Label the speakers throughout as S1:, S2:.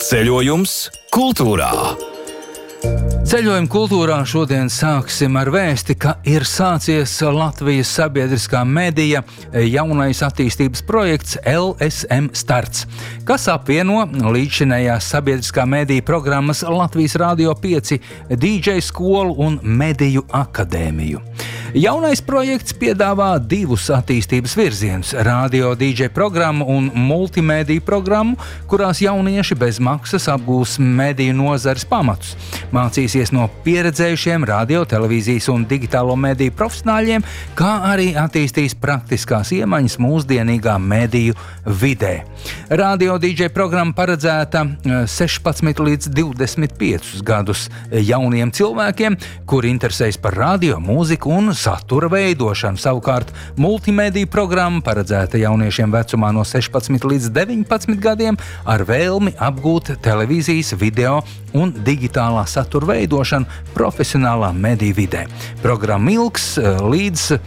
S1: Ceļojums kultūrā.
S2: Ceļojuma kultūrā šodien sāksim ar vēsti, ka ir sācies Latvijas sabiedriskā medija jaunais attīstības projekts LSM Starts, kas apvieno līdzšinējās sabiedriskā medija programmas Latvijas Radio 5, DJ skolu un mediju akadēmiju. Jaunais projekts piedāvā divus attīstības virzienus – radio DJ programmu un multimediju programmu, kurās jaunieši bez maksas apgūs mediju nozares pamatus. Mācīsies no pieredzējušiem radio, televīzijas un digitālo mediju profesionāļiem, kā arī attīstīs praktiskās iemaņas mūsdienīgā mediju vidē. Radio DJ programma paredzēta 16 līdz 25 gadus jauniem cilvēkiem, kuri interesējas par radio, mūziku un satura veidošanu. Savukārt multimediju programma paredzēta jauniešiem vecumā no 16 līdz 19 gadiem ar vēlmi apgūt televīzijas, video un digitālā satura veidošanu profesionālā mediju vidē. Programma ilgs līdz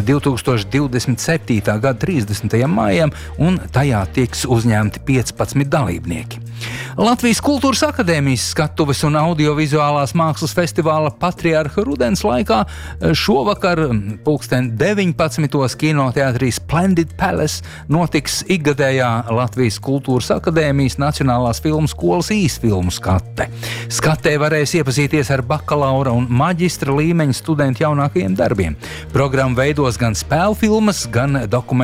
S2: 2027. gada 30. maijam, un tajā tiks uzņemti 15 dalībnieki. Latvijas Kultūras akadēmijas skatuves un audiovizuālās mākslas festivāla Patriarha rudens laikā šovakar 19. kinoteātrī Splendid Palace notiks ikgadējā Latvijas Kultūras akadēmijas Nacionālās filmu skolas īsfilmu skate. Skatē varēs iepazīties ar bakalaura un maģistra līmeņa studentu jaunākajiem darbiem. Programma veidos gan spēļu filmas, gan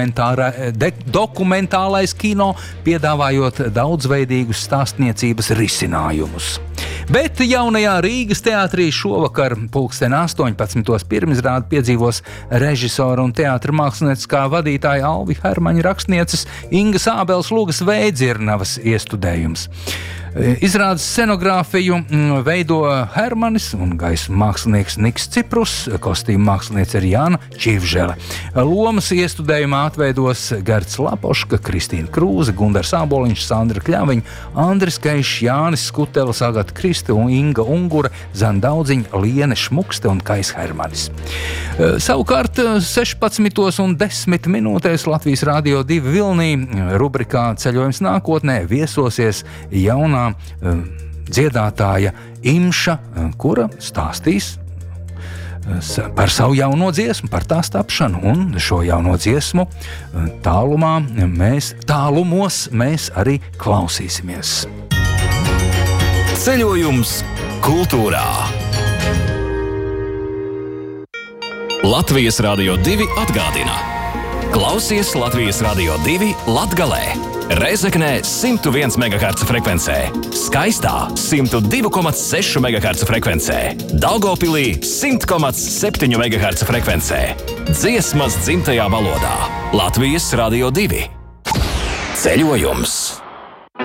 S2: dokumentālais kino, piedāvājot daudzveidīgus stāstniecības risinājumus. Bet jaunajā Rīgas teātrī šovakar 18. pirmizrādi piedzīvos režisora un teātra mākslinieckā vadītāja Alvi Hermaņa rakstnieces Ingas Ābeles Lugas Veidzirnavas iestudējums. Izrādes scenogrāfiju veido Hermanis un gaismu mākslinieks Niks Ciprus, kostīmu māksliniece ir Jāna Čivžele. Lomas iestudējumā atveidos Gerts Lapoška, Kristīna Krūze, Gundars Āboliņš, Sandra Kļaviņa, Andris Keišs, Jānis Skutelis, Agata Kriste un Inga Ungura, Zana Daudziņa, Liene Šmukste un Kais Hermanis. Savukārt 16 un 10 minūtēs Latvijas Radio 2 Vilnī rubrikā Ceļojums nākotnē viesosies jaunā dziedātāja Imša, kura stāstīs par savu jauno dziesmu, par tās tapšanu, un šo jauno dziesmu tālumos mēs arī klausīsimies.
S1: Ceļojums kultūrā. Latvijas Radio 2 atgādina. Klausies Latvijas Radio 2 Latgalē. Rezeknē 101 MHz frekvencē, Skaistā 102,6 MHz frekvencē, Daugavpilī 100,7 MHz frekvencē. Dziesmas dzimtajā valodā. Latvijas Radio 2. Ceļojums.